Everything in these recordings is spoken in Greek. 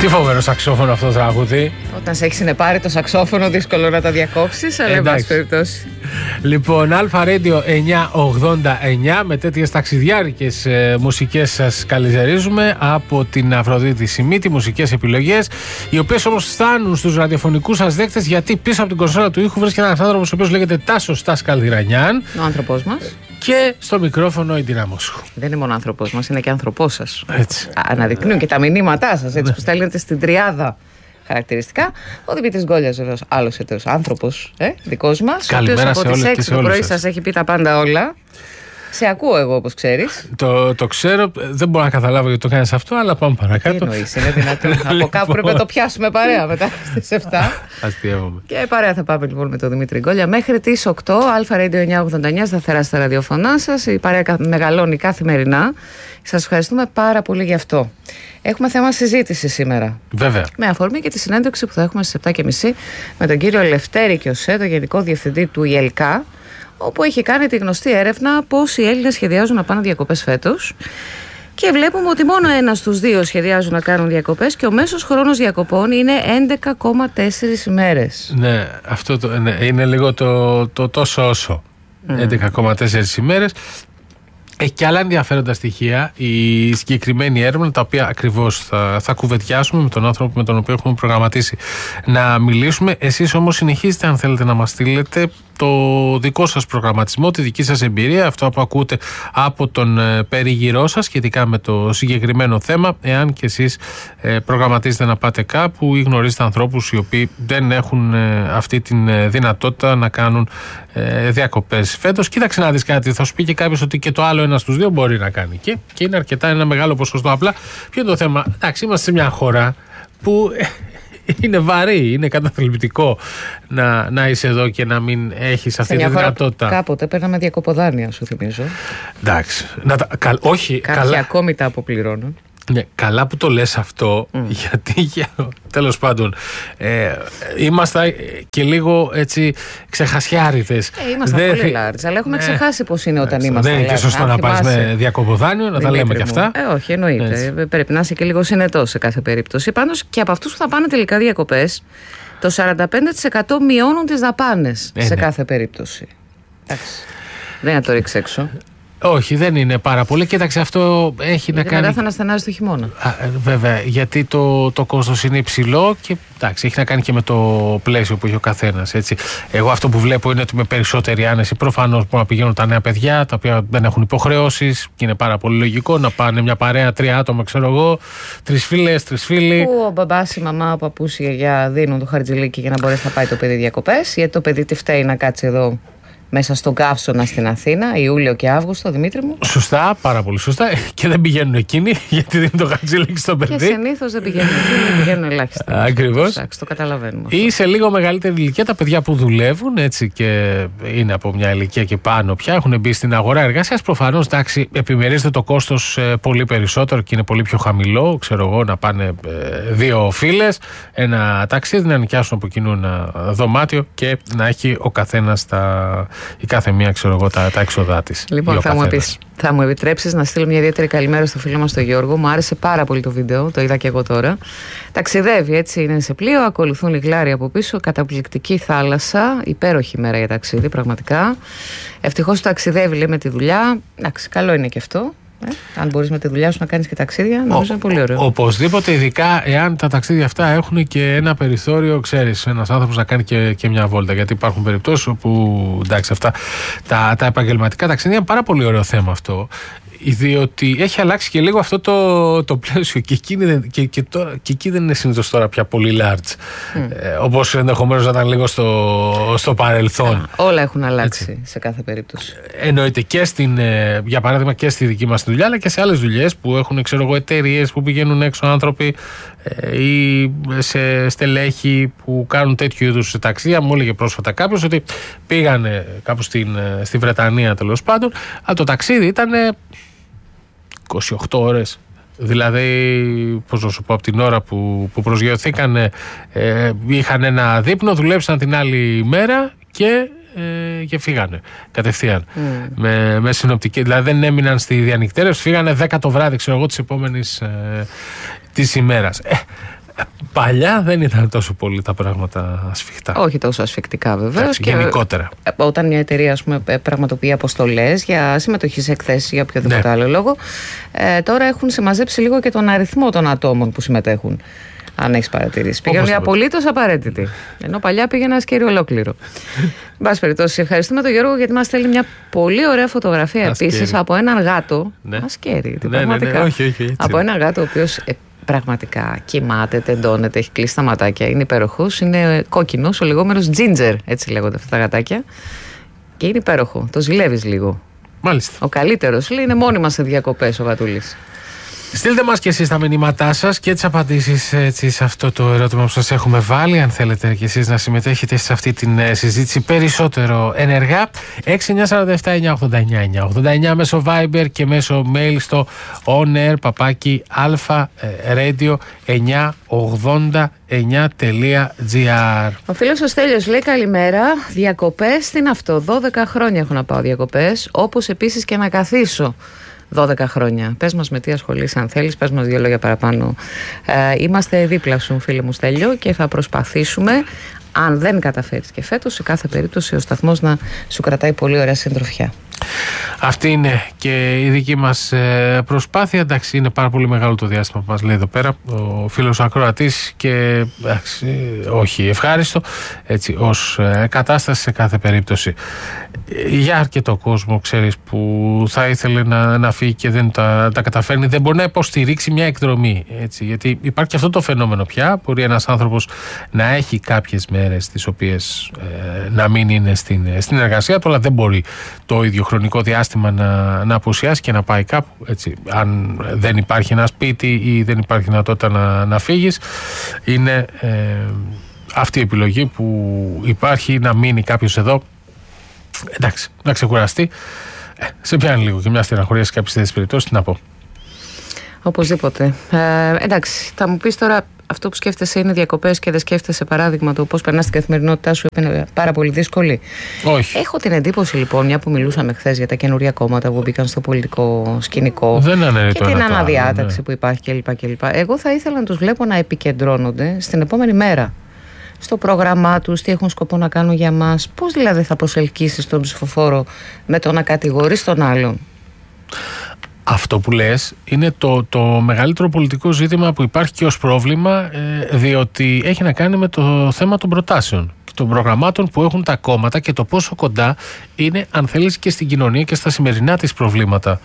Τι φοβερό σαξόφωνο αυτό το τραγούδι. Όταν σε έχει συνεπάρει το σαξόφωνο, δύσκολο να τα διακόψεις, αλλά εν πάση περιπτώσει. Λοιπόν, Αλφα Radio 989 με τέτοιες ταξιδιάρικες μουσικές σας καλυζερίζουμε από την Αφροδίτη Σιμίτη, μουσικές επιλογές, οι οποίες όμως φτάνουν στους ραδιοφωνικούς σας δέκτες, γιατί πίσω από την κονσόλα του ήχου βρίσκεται ένας άνθρωπος ο οποίος λέγεται Τάσος Στάς Καλδιρανιάν. Ο άνθρωπός μας. Και στο μικρόφωνο η Δυνάμωσου. Δεν είναι μόνο άνθρωπός μας, είναι και άνθρωπός σας. Έτσι. Αναδεικνύουν και τα μηνύματά σας, έτσι που στέλνετε στην τριάδα χαρακτηριστικά. Ο Δημήτρης Γκόλιας, βεβαίως, άλλος εταίρος άνθρωπος, δικός μας. Καλημέρα σε όλες και σε όλους. Το πρωί σας έχει πει τα πάντα όλα. Σε ακούω εγώ, όπως ξέρεις. Το ξέρω, δεν μπορώ να καταλάβω γιατί το κάνεις αυτό, αλλά πάμε παρακάτω. Τι εννοείς, είναι δυνατόν. Από κάπου πρέπει να το πιάσουμε παρέα μετά στις 7. Αστείευομαι. Και παρέα θα πάμε λοιπόν με τον Δημήτρη Γκόλια μέχρι τις 8. Αλφα Radio 989 σταθερά στα ραδιοφωνά σας. Η παρέα μεγαλώνει καθημερινά. Σας ευχαριστούμε πάρα πολύ γι' αυτό. Έχουμε θέμα συζήτηση σήμερα. Βέβαια. Με αφορμή και τη συνέντευξη που θα έχουμε στις 7.30 με τον κύριο Λευτέρη Κιωσέ, τον Γενικό Διευθυντή του ΙΕΛΚΑ, όπου έχει κάνει τη γνωστή έρευνα πώς οι Έλληνες σχεδιάζουν να πάνε διακοπές φέτος. Και βλέπουμε ότι μόνο 1 στους 2 σχεδιάζουν να κάνουν διακοπές και ο μέσος χρόνος διακοπών είναι 11,4 ημέρες. Ναι, αυτό είναι λίγο το τόσο όσο. 11,4 ημέρες. Έχει και άλλα ενδιαφέροντα στοιχεία η συγκεκριμένη έρευνα, τα οποία ακριβώς θα κουβεντιάσουμε με τον άνθρωπο με τον οποίο έχουμε προγραμματίσει να μιλήσουμε. Εσείς όμως συνεχίζετε, αν θέλετε, να μας στείλετε το δικό σας προγραμματισμό, τη δική σας εμπειρία, αυτό που ακούτε από τον περίγυρό σας σχετικά με το συγκεκριμένο θέμα, εάν και εσείς προγραμματίζετε να πάτε κάπου ή γνωρίζετε ανθρώπους οι οποίοι δεν έχουν αυτή τη δυνατότητα να κάνουν διακοπές φέτος. Κοίταξε να δεις κάτι, θα σου πει και κάποιος ότι και το άλλο 1 στους 2 μπορεί να κάνει και είναι αρκετά ένα μεγάλο ποσοστό. Απλά ποιο είναι το θέμα? Εντάξει, είμαστε σε μια χώρα που είναι βαρύ, είναι καταθλιπτικό να είσαι εδώ και να μην έχεις αυτή τη δυνατότητα. Κάποτε παίρναμε διακοποδάνεια, σου θυμίζω. Εντάξει. Όχι, κάποιοι καλά. Ακόμη τα αποπληρώνουν. Ναι, καλά που το λες αυτό, γιατί τέλος πάντων είμαστε και λίγο έτσι ξεχασιάριδες. Είμαστε πολύ large, αλλά έχουμε ξεχάσει πώς είναι όταν είμαστε. Δεν είναι και σωστό να πας με διακοποδάνειο, να τα λέμε και αυτά. Όχι, εννοείται. Έτσι. Πρέπει να είσαι και λίγο συνετός σε κάθε περίπτωση. Πάντως και από αυτούς που θα πάνε τελικά διακοπές, το 45% μειώνουν τις δαπάνες σε κάθε περίπτωση. Εντάξει. Δεν είναι να το ρίξει έξω. Όχι, δεν είναι πάρα πολύ. Κοίταξε, αυτό έχει να κάνει. Μετά θα αναστενάζει το χειμώνα. Βέβαια, γιατί το κόστος είναι υψηλό και εντάξει, έχει να κάνει και με το πλαίσιο που έχει ο καθένας. Εγώ αυτό που βλέπω είναι ότι με περισσότερη άνεση προφανώς μπορούν να πηγαίνουν τα νέα παιδιά, τα οποία δεν έχουν υποχρεώσεις και είναι πάρα πολύ λογικό να πάνε μια παρέα 3 άτομα, ξέρω εγώ, 3 φίλες, 3 φίλοι. Που ο μπαμπάς, η μαμά, ο παππούς, η γιαγιά δίνουν το χαρτζηλίκι για να μπορέσει να πάει το παιδί διακοπές, γιατί το παιδί τι φταίει να κάτσει εδώ μέσα στον καύσωνα στην Αθήνα, Ιούλιο και Αύγουστο, Δημήτρη μου. Σωστά, πάρα πολύ σωστά. Και δεν πηγαίνουν εκείνοι, γιατί δίνουν το χαρτζηλίκι στο παιδί. Και συνήθως δεν πηγαίνουν εκείνοι, πηγαίνουν ελάχιστα. Ακριβώς. Το καταλαβαίνουμε. Ή σε λίγο μεγαλύτερη ηλικία, τα παιδιά που δουλεύουν έτσι και είναι από μια ηλικία και πάνω πια, έχουν μπει στην αγορά εργασίας. Προφανώς, εντάξει, επιμερίζεται το κόστος πολύ περισσότερο και είναι πολύ πιο χαμηλό. Ξέρω εγώ, να πάνε 2 φίλες, ένα ταξίδι, να νοικιάσουν από κοινού ένα δωμάτιο και να έχει ο καθένας η κάθε μία, ξέρω εγώ, τα έξοδά της. Λοιπόν, θα μου επιτρέψεις να στείλω μια ιδιαίτερη καλημέρα στο φίλο μας τον Γιώργο. Μου άρεσε πάρα πολύ το βίντεο, το είδα και εγώ τώρα. Ταξιδεύει, έτσι, είναι σε πλοίο, ακολουθούν λιγλάρια από πίσω, καταπληκτική θάλασσα, υπέροχη μέρα για ταξίδι, πραγματικά. Ευτυχώς ταξιδεύει, λέει, με τη δουλειά. Εντάξει, καλό είναι και αυτό. Αν μπορείς με τη δουλειά σου να κάνεις και ταξίδια, νομίζω είναι πολύ ωραίο. Οπωσδήποτε, ειδικά εάν τα ταξίδια αυτά έχουν και ένα περιθώριο, ξέρεις, ένας άνθρωπος να κάνει και μια βόλτα. Γιατί υπάρχουν περιπτώσεις όπου, εντάξει, αυτά τα επαγγελματικά ταξίδια είναι πάρα πολύ ωραίο θέμα αυτό. Διότι έχει αλλάξει και λίγο αυτό το πλαίσιο και εκεί δεν είναι συνήθως τώρα πια πολύ large, όπως ενδεχομένως να ήταν λίγο στο παρελθόν. Όλα έχουν αλλάξει σε κάθε περίπτωση. Εννοείται και για παράδειγμα και στη δική μας δουλειά, αλλά και σε άλλες δουλειές που έχουν, ξέρω εγώ, εταιρείες που πηγαίνουν έξω άνθρωποι ή σε στελέχη που κάνουν τέτοιου είδους ταξίδια. Μου έλεγε πρόσφατα κάποιος ότι πήγανε κάπου στη Βρετανία, τέλος πάντων, αλλά το ταξίδι ήταν 28 ώρες. Δηλαδή, πώς να σου πω, από την ώρα που προσγειωθήκανε, είχαν ένα δείπνο, δουλέψαν την άλλη μέρα και φύγανε κατευθείαν με συνοπτική. Δηλαδή δεν έμειναν στη διανυκτέρευση, φύγανε 10 το βράδυ, ξέρω εγώ, της επόμενης της ημέρας. Παλιά δεν ήταν τόσο πολύ τα πράγματα ασφιχτά. Όχι τόσο ασφικτικά βεβαίως. Γενικότερα. Όταν μια εταιρεία, ας πούμε, πραγματοποιεί αποστολές για συμμετοχή σε εκθέσεις για οποιοδήποτε άλλο λόγο, τώρα έχουν συμμαζέψει λίγο και τον αριθμό των ατόμων που συμμετέχουν. Αν έχεις παρατηρήσει. Πήγαινε απολύτως απαραίτητη. Ενώ παλιά πήγαινε ένα σκέρι ολόκληρο. Εν πάση περιπτώσει, ευχαριστούμε τον Γιώργο γιατί μας στέλνει μια πολύ ωραία φωτογραφία επίσης από έναν γάτο. Ασκέρι, πραγματικά. Όχι, από έναν γάτο ο οποίος πραγματικά κοιμάται, τεντώνεται, έχει κλείσει τα ματάκια, είναι υπέροχος. Είναι κόκκινος, ο λεγόμενος ginger, έτσι λέγονται αυτά τα γατάκια. Και είναι υπέροχο. Το ζηλεύεις λίγο. Μάλιστα. Ο καλύτερος, λέει, είναι μόνιμα σε διακοπές ο γατούλης. Στείλτε μας και εσείς τα μηνύματά σας και τις απαντήσεις σε αυτό το ερώτημα που σας έχουμε βάλει. Αν θέλετε και εσείς να συμμετέχετε σε αυτή τη συζήτηση περισσότερο ενεργά. 6947-989-989 μέσω Viber και μέσω mail στο onair@alfa-989.gr. Ο φίλος ο Στέλιος λέει καλημέρα. Διακοπές στην αυτό. 12 χρόνια έχω να πάω διακοπές. Όπως επίσης και να καθίσω. 12 χρόνια. Πες μας με τι ασχολείσαι, αν θέλεις, πες μας 2 λόγια παραπάνω. Είμαστε δίπλα σου, φίλε μου Στέλιο, και θα προσπαθήσουμε, αν δεν καταφέρεις και φέτος, σε κάθε περίπτωση ο σταθμός να σου κρατάει πολύ ωραία συντροφιά. Αυτή είναι και η δική μας προσπάθεια. Εντάξει, είναι πάρα πολύ μεγάλο το διάστημα που μας λέει εδώ πέρα ο φίλος ακροατής και όχι ευχάριστο, έτσι, ως κατάσταση σε κάθε περίπτωση. Για αρκετό κόσμο, ξέρεις, που θα ήθελε να φύγει και δεν τα καταφέρνει, δεν μπορεί να υποστηρίξει μια εκδρομή, έτσι, γιατί υπάρχει και αυτό το φαινόμενο πια. Μπορεί ένας άνθρωπος να έχει κάποιες μέρες τις οποίες να μην είναι στην εργασία του, αλλά δεν μπορεί το ίδιο χρονικό διάστημα να απουσιάσει και να πάει κάπου, έτσι. Αν δεν υπάρχει ένα σπίτι ή δεν υπάρχει δυνατότητα να φύγεις, είναι αυτή η επιλογή που υπάρχει, να μείνει κάποιος εδώ, εντάξει, να ξεκουραστεί. Σε πιάνει λίγο και μια στεναχωρία σε κάποιες τέτοιες περιπτώσεις, τι να πω. Οπωσδήποτε. Εντάξει, θα μου πεις τώρα, αυτό που σκέφτεσαι είναι διακοπές και δεν σκέφτεσαι, παράδειγμα, το πώς περνάς την καθημερινότητά σου, είναι πάρα πολύ δύσκολη. Όχι. Έχω την εντύπωση, λοιπόν, μια που μιλούσαμε χθες για τα καινούργια κόμματα που μπήκαν στο πολιτικό σκηνικό και την αναδιάταξη που υπάρχει κλπ. Εγώ θα ήθελα να τους βλέπω να επικεντρώνονται στην επόμενη μέρα. Στο πρόγραμμά τους, τι έχουν σκοπό να κάνουν για μας. Πώς δηλαδή θα προσελκύσεις τον ψηφοφόρο με το να κατηγορείς τον άλλον. Αυτό που λες είναι το μεγαλύτερο πολιτικό ζήτημα που υπάρχει και ως πρόβλημα, διότι έχει να κάνει με το θέμα των προτάσεων και των προγραμμάτων που έχουν τα κόμματα και το πόσο κοντά είναι, αν θέλεις, και στην κοινωνία και στα σημερινά της προβλήματα.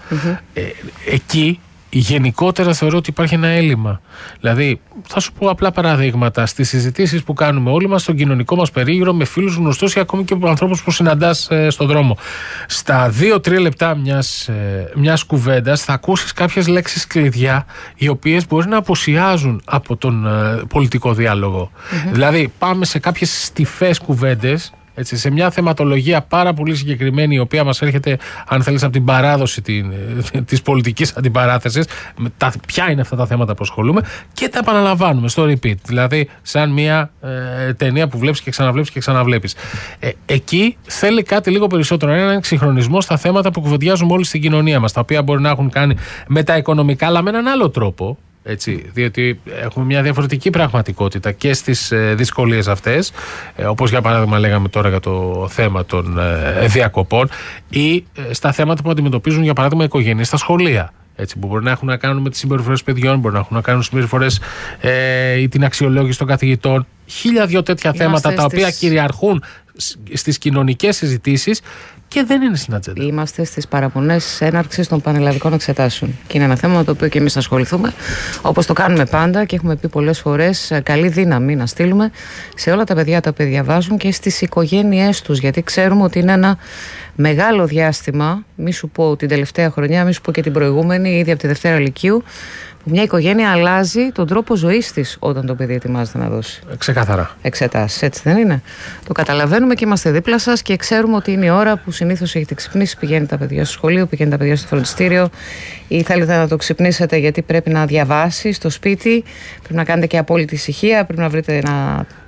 Εκεί γενικότερα θεωρώ ότι υπάρχει ένα έλλειμμα. Δηλαδή, θα σου πω απλά παραδείγματα στις συζητήσεις που κάνουμε όλοι μας, στον κοινωνικό μας περίγυρο, με φίλους γνωστούς ή ακόμη και με ανθρώπους που συναντάς στον δρόμο. Στα 2-3 λεπτά μιας κουβέντας θα ακούσεις κάποιες λέξεις κλειδιά, οι οποίες μπορεί να απουσιάζουν από τον πολιτικό διάλογο. Δηλαδή, πάμε σε κάποιες στιφές κουβέντες, έτσι, σε μια θεματολογία πάρα πολύ συγκεκριμένη, η οποία μας έρχεται, αν θέλεις, από την παράδοση της πολιτικής αντιπαράθεσης, ποια είναι αυτά τα θέματα που ασχολούμαι, και τα επαναλαμβάνουμε στο repeat. Δηλαδή, σαν μια ταινία που βλέπεις και ξαναβλέπεις και ξαναβλέπεις. Εκεί θέλει κάτι λίγο περισσότερο, έναν εξυγχρονισμό στα θέματα που κουβεντιάζουμε όλοι στην κοινωνία μας, τα οποία μπορεί να έχουν κάνει με τα οικονομικά, αλλά με έναν άλλο τρόπο. Έτσι, διότι έχουμε μια διαφορετική πραγματικότητα και στις δυσκολίες αυτές, όπως για παράδειγμα λέγαμε τώρα για το θέμα των διακοπών, ή στα θέματα που αντιμετωπίζουν για παράδειγμα οι οικογένειες στα σχολεία. Έτσι, που μπορεί να έχουν να κάνουν με τις συμπεριφορές παιδιών, μπορεί να έχουν να κάνουν συμπεριφορές ή την αξιολόγηση των καθηγητών. 1002 τέτοια θέματα τα οποία κυριαρχούν στις κοινωνικές συζητήσεις και δεν είναι στην ατζέντα. Είμαστε στις παραπονές έναρξης των πανελλαδικών εξετάσεων. Και είναι ένα θέμα με το οποίο και εμείς θα ασχοληθούμε, όπως το κάνουμε πάντα και έχουμε πει πολλές φορές, καλή δύναμη να στείλουμε σε όλα τα παιδιά τα οποία διαβάζουν και στις οικογένειές τους. Γιατί ξέρουμε ότι είναι ένα μεγάλο διάστημα, μη σου πω την τελευταία χρονιά, μη σου πω και την προηγούμενη, ήδη από τη Δευτέρα Λυκείου, που μια οικογένεια αλλάζει τον τρόπο ζωής της όταν το παιδί ετοιμάζεται να δώσει ξεκάθαρα εξετάσεις, έτσι δεν είναι? Το καταλαβαίνουμε και είμαστε δίπλα σας και ξέρουμε ότι είναι η ώρα που συνήθως έχετε ξυπνήσει, πηγαίνει τα παιδιά στο σχολείο, πηγαίνει τα παιδιά στο φροντιστήριο, ή θέλετε να το ξυπνήσετε γιατί πρέπει να διαβάσει στο σπίτι, πρέπει να κάνετε και απόλυτη ησυχία, πρέπει να βρείτε ένα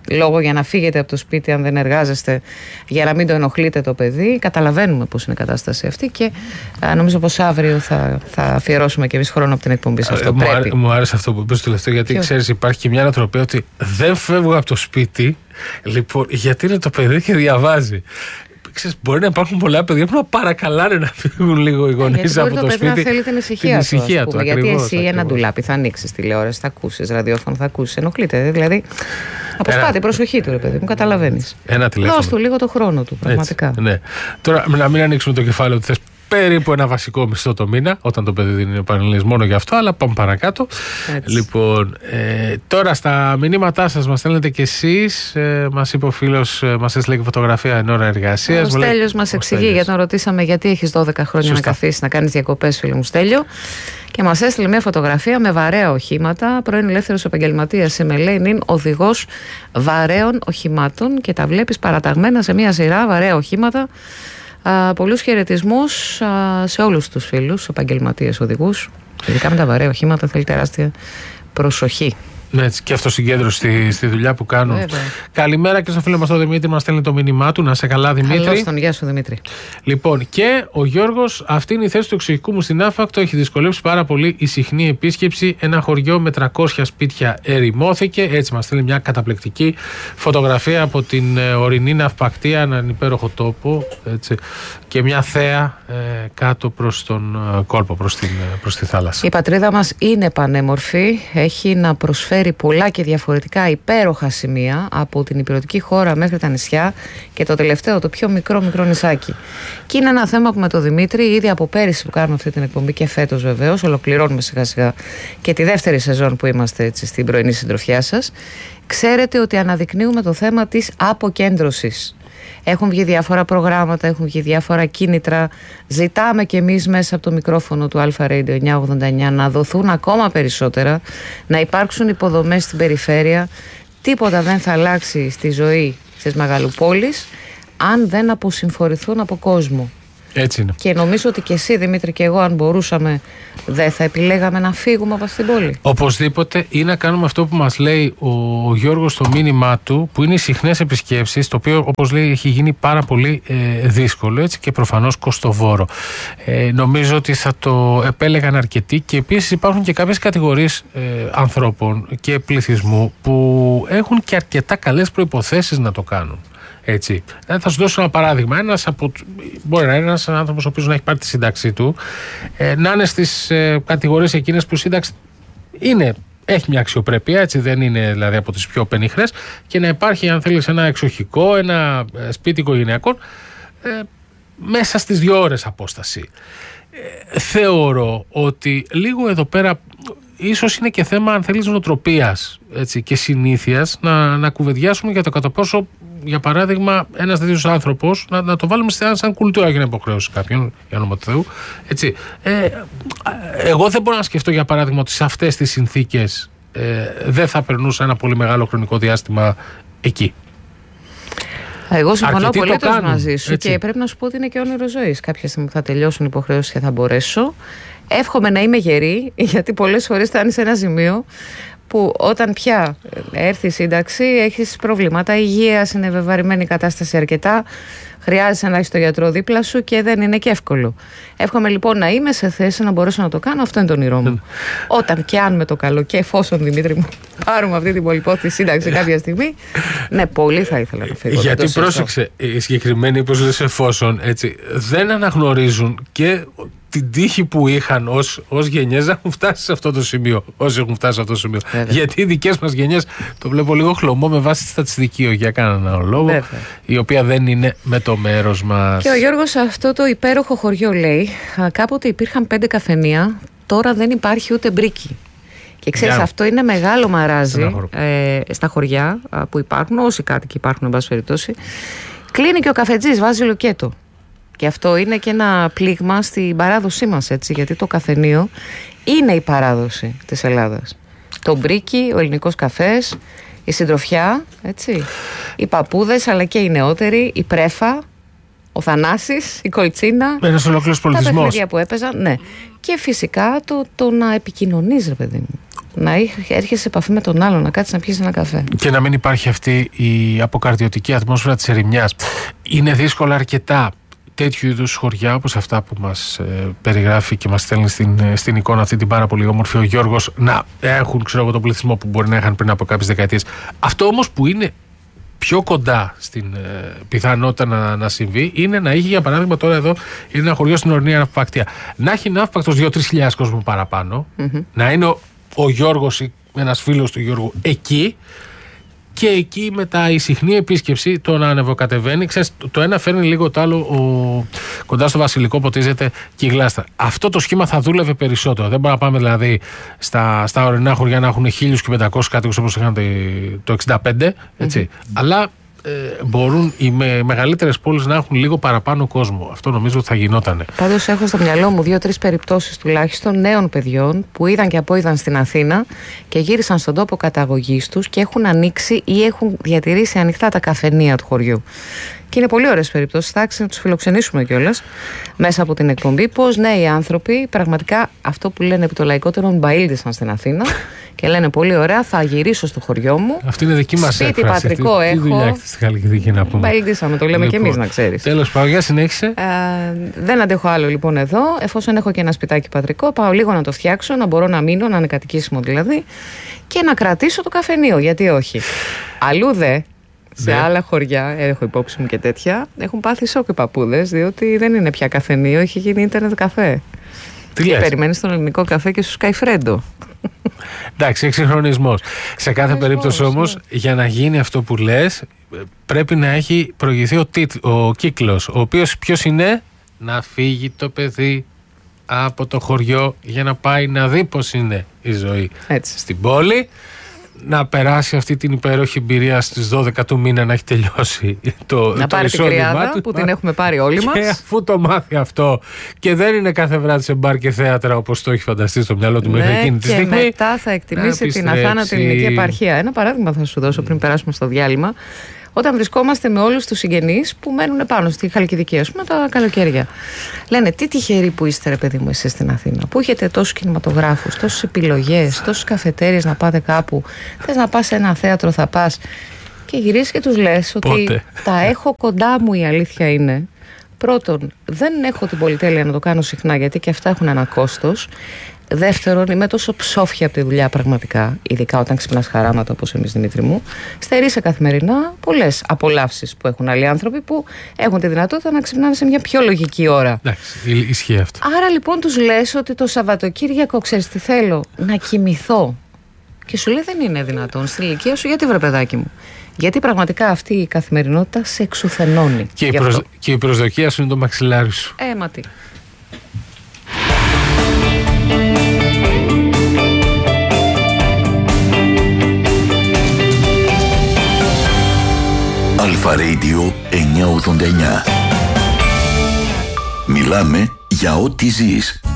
λόγο για να φύγετε από το σπίτι αν δεν εργάζεστε, για να μην το ενοχλείτε το παιδί. Καταλαβαίνουμε πώς είναι η κατάσταση αυτή και νομίζω πως αύριο θα αφιερώσουμε και εμείς χρόνο από την εκπομπή σε αυτό. Μου άρεσε αυτό που είπες στο τελευταίο, γιατί ξέρεις, υπάρχει και μια ανατροπία ότι δεν φεύγω από το σπίτι, λοιπόν, γιατί είναι το παιδί και διαβάζει. Ξέρεις, μπορεί να υπάρχουν πολλά παιδιά που να παρακαλάνε να φύγουν λίγο οι γονείς από το σπίτι. Να θέλει την ησυχία του. Γιατί εσύ ένα ντουλάπι θα ανοίξεις τηλεόραση, θα ακούσεις ραδιόφωνο, θα ακούσεις. Ενοχλείται. Δηλαδή, αποσπάται η προσοχή του, ρε παιδί μου, καταλαβαίνεις. Δώσ' του λίγο το χρόνο του, πραγματικά. Έτσι, ναι. Τώρα, να μην ανοίξουμε το κεφάλαιο ότι θες περίπου ένα βασικό μισθό το μήνα, όταν το παιδί δίνει επανειλημμένος μόνο γι' αυτό, αλλά πάμε παρακάτω. Έτσι. Λοιπόν, τώρα στα μηνύματά σας μας στέλνετε κι εσείς. Μας είπε ο φίλος, μας έστειλε και φωτογραφία εν ώρα εργασίας. Ο Στέλιος μας εξηγεί, γιατί τον ρωτήσαμε γιατί έχεις 12 χρόνια να καθίσεις να κάνεις διακοπές, φίλε μου Στέλιο. Και μας έστειλε μια φωτογραφία με βαρέα οχήματα. Πρώην ελεύθερος επαγγελματίας, με λέει, είναι οδηγός βαρέων οχημάτων και τα βλέπεις παραταγμένα σε μια σειρά βαρέα οχήματα. Πολλούς χαιρετισμούς σε όλους τους φίλους, επαγγελματίες οδηγούς. Ειδικά με τα βαρέα οχήματα θέλει τεράστια προσοχή. Ναι, και αυτοσυγκέντρωση στη δουλειά που κάνουν. Βέβαια. Καλημέρα και στο φίλο μας τον Δημήτρη, μας στέλνει το μήνυμά του. Να σε καλά, Δημήτρη. Καλώς τον, γεια σου Δημήτρη. Λοιπόν, και ο Γιώργος, αυτή είναι η θέση του εξοχικού μου στην Άφακτο. Έχει δυσκολεύσει πάρα πολύ η συχνή επίσκεψη. Ένα χωριό με 300 σπίτια ερημώθηκε. Έτσι μας στέλνει μια καταπληκτική φωτογραφία από την ορεινή ναυπακτία, έναν υπέροχο τόπο. Έτσι, και μια θέα κάτω προς τον κόλπο, προς τη θάλασσα. Η πατρίδα μας είναι πανέμορφη. Έχει να προσφέρει πολλά και διαφορετικά υπέροχα σημεία από την υπηρετική χώρα μέχρι τα νησιά και το τελευταίο, το πιο μικρό νησάκι. Και είναι ένα θέμα που με τον Δημήτρη ήδη από πέρυσι που κάνουμε αυτή την εκπομπή και φέτος βεβαίως, ολοκληρώνουμε σιγά σιγά και τη δεύτερη σεζόν που είμαστε έτσι στην πρωινή συντροφιά σας. Ξέρετε ότι αναδεικνύουμε το θέμα της αποκέντρωσης. Έχουν βγει διάφορα προγράμματα, έχουν βγει διάφορα κίνητρα. Ζητάμε κι εμείς μέσα από το μικρόφωνο του Alpha Radio 989 να δοθούν ακόμα περισσότερα, να υπάρξουν υποδομές στην περιφέρεια. Τίποτα δεν θα αλλάξει στη ζωή στις μεγαλοπόλεις αν δεν αποσυμφορηθούν από κόσμο. Έτσι είναι. Και νομίζω ότι και εσύ, Δημήτρη, και εγώ, αν μπορούσαμε, δεν θα επιλέγαμε να φύγουμε από αυτή την πόλη. Οπωσδήποτε, ή να κάνουμε αυτό που μας λέει ο Γιώργος στο μήνυμά του, που είναι οι συχνές επισκέψεις, το οποίο, όπως λέει, έχει γίνει πάρα πολύ δύσκολο, έτσι, και προφανώς κοστοβόρο. Νομίζω ότι θα το επέλεγαν αρκετοί, και επίσης υπάρχουν και κάποιες κατηγορίες ανθρώπων και πληθυσμού που έχουν και αρκετά καλές προϋποθέσεις να το κάνουν. Έτσι. Θα σου δώσω ένα παράδειγμα. Μπορεί να είναι ένας άνθρωπος ο οποίος να έχει πάρει τη σύνταξή του, να είναι στις κατηγορίες εκείνες που η σύνταξη έχει μια αξιοπρέπεια, έτσι, δεν είναι δηλαδή από τις πιο πενιχρές, και να υπάρχει, αν θέλεις, ένα εξοχικό, ένα σπίτι οικογενειακών μέσα στις 2 ώρες απόσταση. Θεωρώ ότι λίγο εδώ πέρα ίσως είναι και θέμα, αν θέλεις, νοοτροπίας, έτσι, και συνήθειας να κουβεντιάσουμε για το κατά πόσο, για παράδειγμα, ένας τέτοιος άνθρωπος να το βάλουμε σαν κουλτούρα για να υποχρεώσει κάποιον, για όνομα του Θεού. Έτσι. Εγώ δεν μπορώ να σκεφτώ, για παράδειγμα, ότι σε αυτές τις συνθήκες δεν θα περνούσα ένα πολύ μεγάλο χρονικό διάστημα εκεί. Εγώ συμφωνώ απολύτως μαζί σου, έτσι. Και πρέπει να σου πω ότι είναι και όνειρο ζωής. Κάποια στιγμή που θα τελειώσουν οι υποχρεώσεις και θα μπορέσω. Εύχομαι να είμαι γερή, γιατί πολλές φορές φτάνει σε ένα σημείο που όταν πια έρθει η σύνταξη έχεις προβλήματα υγείας, είναι βεβαρημένη η κατάσταση αρκετά, χρειάζεσαι να έχεις το γιατρό δίπλα σου και δεν είναι και εύκολο. Εύχομαι λοιπόν να είμαι σε θέση να μπορέσω να το κάνω, αυτό είναι το όνειρό μου. Όταν και αν με το καλό και εφόσον, Δημήτρη μου, πάρουμε αυτή την πολυπόθητη σύνταξη κάποια στιγμή, ναι, πολύ θα ήθελα να φύγω. Γιατί πρόσεξε, οι συγκεκριμένοι, όπως λες, εφόσον, έτσι, δεν αναγνωρίζουν και την τύχη που είχαν ως γενιές να έχουν φτάσει σε αυτό το σημείο. Όσοι έχουν φτάσει σε αυτό το σημείο. Βέβαια. Γιατί οι δικές μας γενιές, το βλέπω λίγο χλωμό με βάση τη στατιστική, για κανέναν λόγο, βέβαια, η οποία δεν είναι με το μέρος μας. Και ο Γιώργος, αυτό το υπέροχο χωριό, λέει, κάποτε υπήρχαν 5 καφενεία, τώρα δεν υπάρχει ούτε μπρίκι. Και ξέρεις, αυτό είναι μεγάλο μαράζι στα χωριά που υπάρχουν, όσοι κάτοικοι υπάρχουν, εν πάση περιπτώσει. Κλείνει και ο καφετζής, βάζει λουκέτο. Και αυτό είναι και ένα πλήγμα στην παράδοσή μας, έτσι, γιατί το καφενείο είναι η παράδοση της Ελλάδας. Το μπρίκι, ο ελληνικός καφές, η συντροφιά, έτσι, οι παππούδες αλλά και οι νεότεροι, η πρέφα, ο Θανάσης, η κολτσίνα. Ένας ολόκληρος πολιτισμός. Τα παιχνίδια που έπαιζαν, ναι. Και φυσικά το να επικοινωνείς, ρε παιδί μου. να έρχεσαι σε επαφή με τον άλλον, να κάτσεις να πιεις ένα καφέ. Και να μην υπάρχει αυτή η αποκαρδιωτική ατμόσφαιρα της ερημιάς. Είναι δύσκολο αρκετά τέτοιου είδους χωριά όπως αυτά που μας περιγράφει και μας στέλνει στην εικόνα αυτή την πάρα πολύ όμορφη ο Γιώργος, να έχουν, ξέρω εγώ, τον πληθυσμό που μπορεί να είχαν πριν από κάποιες δεκαετίες. Αυτό όμως που είναι πιο κοντά στην πιθανότητα να συμβεί είναι να έχει, για παράδειγμα, τώρα εδώ είναι ένα χωριό στην ορεινή Ναυπακτία, να έχει ναύπακτος 2-3 χιλιάδες κόσμο παραπάνω, να είναι ο Γιώργος ή ένας φίλος του Γιώργου εκεί, και εκεί μετά η συχνή επίσκεψη το να ανεβοκατεβαίνει. Ξέρεις, το ένα φέρνει λίγο το άλλο, κοντά στο Βασιλικό ποτίζεται και η γλάστα. Αυτό το σχήμα θα δούλευε περισσότερο. Δεν μπορούμε να πάμε δηλαδή στα ορεινά χωριά να έχουν 1.500 κάτοικους όπως είχαν το 65, έτσι. Αλλά μπορούν οι μεγαλύτερες πόλεις να έχουν λίγο παραπάνω κόσμο. Αυτό νομίζω ότι θα γινότανε. Πάντως έχω στο μυαλό μου 2-3 περιπτώσεις τουλάχιστον νέων παιδιών που είδαν και απόειδαν στην Αθήνα και γύρισαν στον τόπο καταγωγής τους και έχουν ανοίξει ή έχουν διατηρήσει ανοιχτά τα καφενεία του χωριού. Και είναι πολύ ωραίες περιπτώσεις. Θα άξιζε να τους φιλοξενήσουμε κιόλας μέσα από την εκπομπή. Πώς νέοι άνθρωποι πραγματικά αυτό που λένε επί το λαϊκότερο μπαΐλδισαν στην Αθήνα και λένε πολύ ωραία, θα γυρίσω στο χωριό μου. Αυτή είναι δική μας σπίτι έκφραση. πατρικό Τι έχω. δουλειά έχετε στη Χαλκιδική να πούμε. Μπαΐλδισαμε, το λέμε κι εμείς, να ξέρεις. Τέλος πάντων, για συνέχισε. Δεν αντέχω άλλο λοιπόν εδώ. Εφόσον έχω και ένα σπιτάκι πατρικό, πάω λίγο να το φτιάξω, να μπορώ να μείνω, να είναι κατοικήσιμο δηλαδή, και να κρατήσω το καφενείο. Γιατί όχι. Αλλού δε. Σε άλλα χωριά, έχω υπόψη μου και τέτοια, έχουν πάθει σοκ οι παππούδες, διότι δεν είναι πια καφενείο, έχει γίνει ίντερνετ καφέ. Τι και περιμένεις τον ελληνικό καφέ και σου σκάει φρέντο. Εντάξει, εξυγχρονισμός. Σε κάθε περίπτωση όμως, για να γίνει αυτό που λες, πρέπει να έχει προηγηθεί ο κύκλος, ο οποίος ποιος είναι? Να φύγει το παιδί από το χωριό για να πάει να δει πώς είναι η ζωή στην πόλη, να περάσει αυτή την υπέροχη εμπειρία στις 12 του μήνα, να έχει τελειώσει να πάρει την κρυάδα που την έχουμε πάρει όλοι μας. Και αφού το μάθει αυτό και δεν είναι κάθε βράδυ σε μπαρ και θέατρα όπως το έχει φανταστεί στο μυαλό του μέχρι εκείνη τη στιγμή, και μετά θα εκτιμήσει την αθάνατη ελληνική επαρχία. Ένα παράδειγμα θα σου δώσω πριν περάσουμε στο διάλειμμα. Όταν βρισκόμαστε με όλους τους συγγενείς που μένουν πάνω στη Χαλκιδική, ας πούμε, τα καλοκαίρια. Λένε, τι τυχεροί που είστε, ρε παιδί μου, εσείς στην Αθήνα, που έχετε τόσους κινηματογράφους, τόσες επιλογές, τόσες καφετέριες να πάτε κάπου. Θες να πας σε ένα θέατρο, θα πας. Και γυρίζεις και τους λες ότι τα έχω κοντά μου, η αλήθεια είναι. Πρώτον, δεν έχω την πολυτέλεια να το κάνω συχνά, γιατί και αυτά έχουν ένα κόστος. Δεύτερον, είμαι τόσο ψόφια από τη δουλειά πραγματικά, ειδικά όταν ξυπνάς χαράματα όπως εμείς, Δημήτρη μου. Στερείσαι καθημερινά πολλές απολαύσεις που έχουν άλλοι άνθρωποι που έχουν τη δυνατότητα να ξυπνάνε σε μια πιο λογική ώρα. Εντάξει, ισχύει αυτό. Άρα λοιπόν τους λες ότι το Σαββατοκύριακο, ξέρεις τι θέλω? Να κοιμηθώ. Και σου λέει, δεν είναι δυνατόν στην ηλικία σου, γιατί βρε παιδάκι μου? Γιατί πραγματικά αυτή η καθημερινότητα σε εξουθενώνει. Και η προσδοκία σου είναι το μαξιλάρι σου. Μα τι. Αλφα Radio 989. Μιλάμε για ό,τι ζεις.